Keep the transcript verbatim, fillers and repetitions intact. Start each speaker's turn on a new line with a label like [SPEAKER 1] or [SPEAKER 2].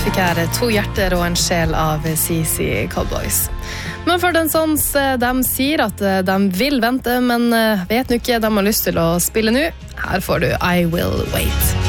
[SPEAKER 1] fikk jeg To hjerter og en sjel av C C Cowboys. Men for den sånns, de sier at de vil vente, men vet nå ikke, de har lyst til å spille nå. Her får du I Will Wait.